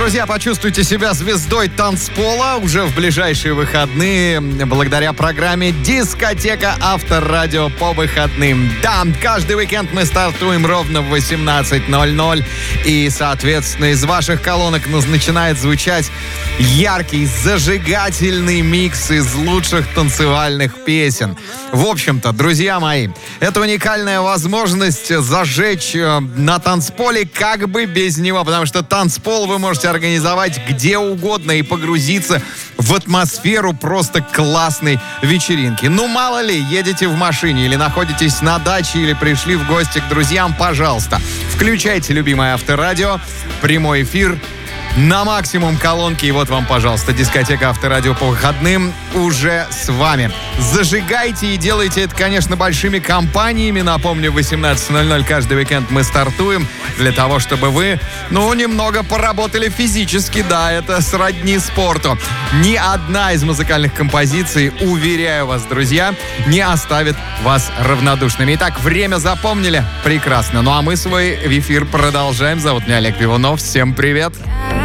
Друзья, почувствуйте себя звездой танцпола уже в ближайшие выходные благодаря программе «Дискотека Авторадио» по выходным. Да, каждый уикенд мы стартуем ровно в 18:00. И, соответственно, из ваших колонок начинает звучать яркий, зажигательный микс из лучших танцевальных песен. В общем-то, друзья мои, это уникальная возможность зажечь на танцполе как бы без него, потому что танцпол вы можете организовать где угодно и погрузиться в атмосферу просто классной вечеринки. Ну, мало ли, едете в машине или находитесь на даче, или пришли в гости к друзьям, пожалуйста, включайте любимое Авторадио, прямой эфир на максимум колонки. И вот вам, пожалуйста, дискотека Авторадио по выходным уже с вами. Зажигайте и делайте это, конечно, большими компаниями. Напомню, в 18:00 каждый уикенд мы стартуем для того, чтобы вы, немного поработали физически. Да, это сродни спорту. Ни одна из музыкальных композиций, уверяю вас, друзья, не оставит вас равнодушными. Итак, время запомнили? Прекрасно. Ну а мы свой эфир продолжаем. Зовут меня Олег Пивунов. Всем привет.